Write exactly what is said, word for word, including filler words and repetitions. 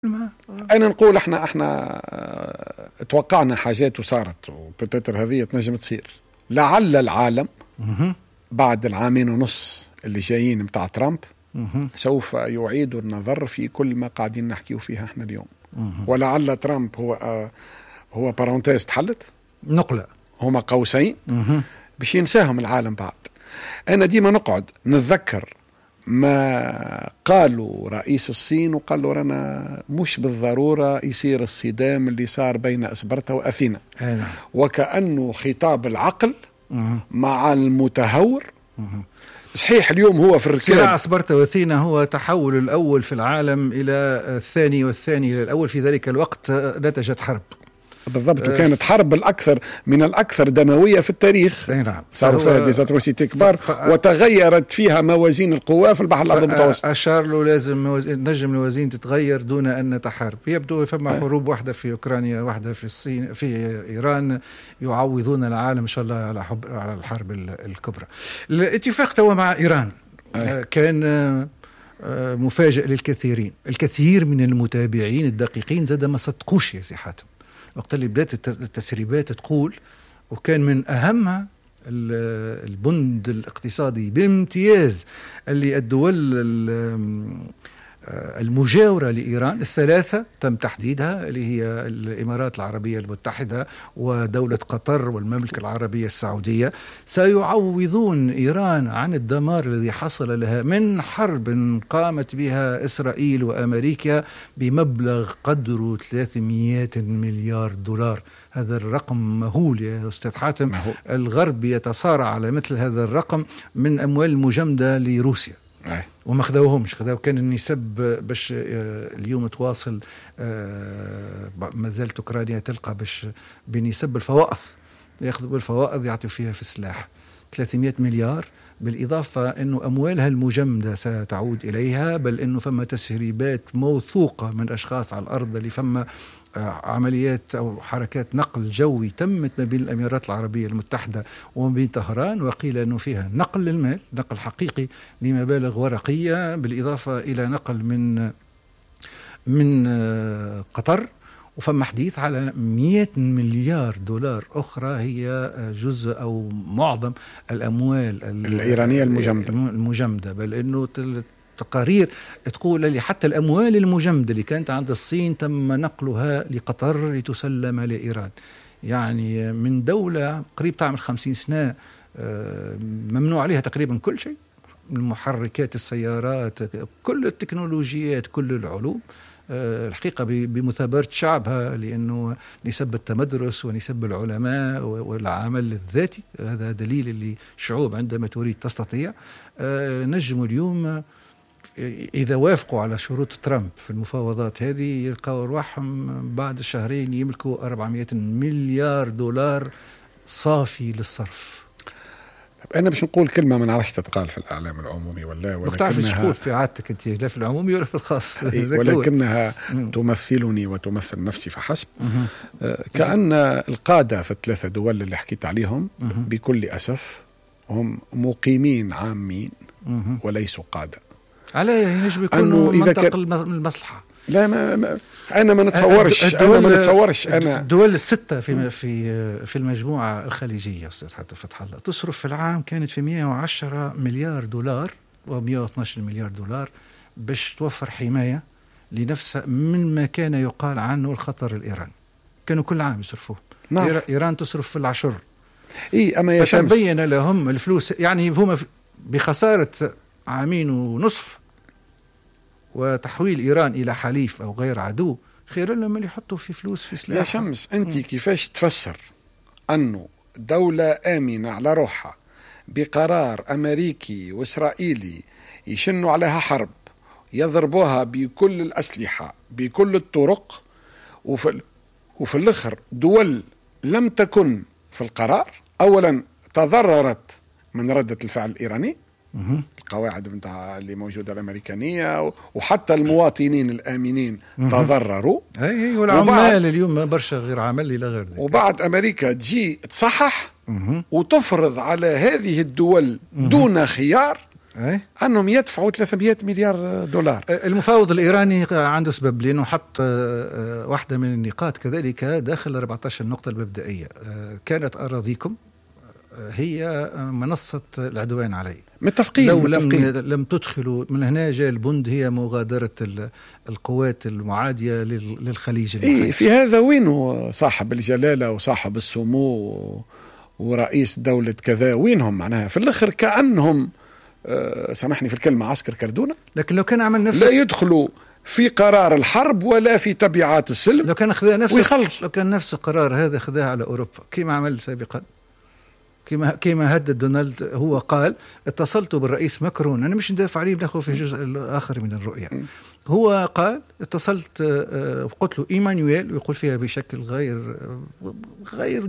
أنا نقول احنا احنا توقعنا حاجات وصارت وبتتر هذه تنجم تصير. لعل العالم بعد العامين ونص اللي جايين متاع ترامب سوف يعيد النظر في كل ما قاعدين نحكيه فيها احنا اليوم. ولعل ترامب هو هو بارونتيز تحلت نقلة هما قوسين باش ينساهم العالم بعد. أنا ديما نقعد نتذكر ما قالوا رئيس الصين وقال له رانا مش بالضرورة يصير الصدام اللي صار بين أسبرتا وأثينا، وكأنه خطاب العقل مع المتهور. صحيح اليوم هو في الركاب صراع أسبرتا وأثينا هو تحول الأول في العالم إلى الثاني والثاني إلى الأول. في ذلك الوقت نتجت حرب بالضبط، وكانت حرب الأكثر من الأكثر دموية في التاريخ. نعم. صاروا فيها ديزاتروسيتي كبار ف... وتغيرت فيها موازين القوى في البحر الأبيض المتوسط. أشار له لازم موازين نجم الموازين تتغير دون أن نتحارب. يبدو فما حروب واحدة في أوكرانيا واحدة في الصين في إيران يعوضون العالم إن شاء الله على حب على الحرب الكبرى. الاتفاق توا مع إيران أي. كان مفاجئ للكثيرين. الكثير من المتابعين الدقيقين زاد ما صدقوش يا سي حاتم وقت اللي بدأت التسريبات تقول، وكان من أهم البند الاقتصادي بامتياز اللي الدول المجاورة لإيران الثلاثة تم تحديدها، اللي هي الإمارات العربية المتحدة ودولة قطر والمملكة العربية السعودية، سيعوضون إيران عن الدمار الذي حصل لها من حرب قامت بها إسرائيل وأمريكا بمبلغ قدره ثلاثمائة مليار دولار. هذا الرقم مهول يا أستاذ حاتم. مهول. الغرب يتصارع على مثل هذا الرقم من أموال مجمدة لروسيا. أي. وما خذوهمش، خذوا كان النسب باش اليوم تواصل ما زالت أوكرانيا تلقى باش بنسب الفوائض ياخذوا الفوائض يعطوا فيها في السلاح ثلاثمائة مليار، بالإضافة أنه أموالها المجمدة ستعود إليها، بل أنه فما تسريبات موثوقة من أشخاص على الأرض اللي فما عمليات أو حركات نقل جوي تمت ما بين الأميرات العربية المتحدة وما بين طهران، وقيل أنه فيها نقل للمال، نقل حقيقي لمبالغ ورقية، بالإضافة إلى نقل من من قطر. وفما حديث على مئة مليار دولار أخرى هي جزء أو معظم الأموال الإيرانية المجمدة المجمدة بل أنه تقارير تقول لي حتى الأموال المجمدة اللي كانت عند الصين تم نقلها لقطر لتسلم لإيران. يعني من دولة قريب تعمل خمسين سنة ممنوع عليها تقريبا كل شيء، المحركات، السيارات، كل التكنولوجيات، كل العلوم، الحقيقة بمثابرة شعبها، لأنه نسب التمدرس ونسب العلماء والعمل الذاتي هذا دليل اللي شعوب عندما تريد تستطيع. نجم اليوم إذا وافقوا على شروط ترامب في المفاوضات هذه يلقوا أرواحهم بعد شهرين يملكوا أربعمائة مليار دولار صافي للصرف. أنا باش نقول كلمة ما نعرفش تتقال في الإعلام العمومي ولا ولا تعرفش تقول في عادتك أنت لا في العمومي ولا في الخاص ولكنها تمثلني وتمثل نفسي فحسب. كأن القادة في الثلاثة دول اللي حكيت عليهم بكل أسف هم مقيمين عامين وليسوا قادة. على ينجم يكونوا منطق المصلحة. لا ما, ما أنا ما نتصورش أنا ما نتصورش أنا الدول الستة في في في المجموعة الخليجية أستاذ حتى فتح الله تصرف في العام كانت في مئة وعشرة مليار دولار ومئة واثني عشر مليار دولار باش توفر حماية لنفسها من ما كان يقال عنه الخطر الإيراني. كانوا كل عام يصرفوه. نعم. إيران تصرف في العشر. إيه أما يا شمس فتبين لهم الفلوس، يعني هم بخسارة عامين ونصف وتحويل إيران إلى حليف أو غير عدو خير لهم اللي يحطوا في فلوس في سلاح. يا شمس أنت م. كيفاش تفسر أنه دولة آمنة على روحها بقرار أمريكي وإسرائيلي يشنوا عليها حرب يضربوها بكل الأسلحة بكل الطرق، وفي, وفي الآخر دول لم تكن في القرار أولا تضررت من ردة الفعل الإيراني، القواعد متاع اللي موجودة الأمريكانية، وحتى المواطنين الآمنين تضرروا. أي والعمال اليوم برشا غير عمل إلى غير ذلك. وبعد أمريكا تجي تصحح وتفرض على هذه الدول دون خيار أي؟ أنهم يدفعوا ثلاثمئة مليار دولار. المفاوض الإيراني عنده سبب لأنه حط واحدة من النقاط كذلك داخل أربعة عشر نقطة المبدئية، كانت أراضيكم هي منصة العدوان علي. متفقين. لو متفقين. لم لم تدخلوا من هنا جاء البند هي مغادرة القوات المعادية للخليج المحيط. إيه في هذا وين صاحب الجلالة وصاحب السمو ورئيس دولة كذا وينهم معناها في الآخر كأنهم أه سامحني في الكلمة عسكر كردونة. لكن لو كان عمل نفس لا يدخلوا في قرار الحرب ولا في تبعات السلم، لو كان خذا نفس ويخلص. لو كان نفس القرار هذا خذاه على أوروبا كما عمل سابقا، كما كما هدد دونالد. هو قال اتصلت بالرئيس ماكرون، أنا مش ندافع عليه، بناخذ في جزء الآخر من الرؤية. هو قال اتصلت قلت له إيمانويل، ويقول فيها بشكل غير غير